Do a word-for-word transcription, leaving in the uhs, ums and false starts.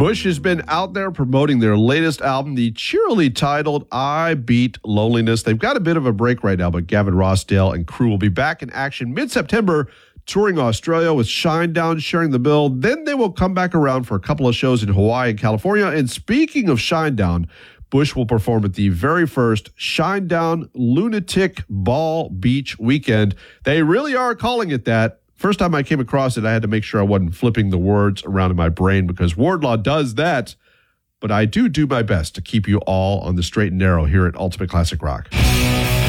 Bush has been out there promoting their latest album, the cheerily titled I Beat Loneliness. They've got a bit of a break right now, but Gavin Rossdale and crew will be back in action mid-September, touring Australia with Shinedown sharing the bill. Then they will come back around for a couple of shows in Hawaii and California. And speaking of Shinedown, Bush will perform at the very first Shinedown Lunatic Ball Beach weekend. They really are calling it that. First time I came across it, I had to make sure I wasn't flipping the words around in my brain because Wardlaw does that. But I do do my best to keep you all on the straight and narrow here at Ultimate Classic Rock.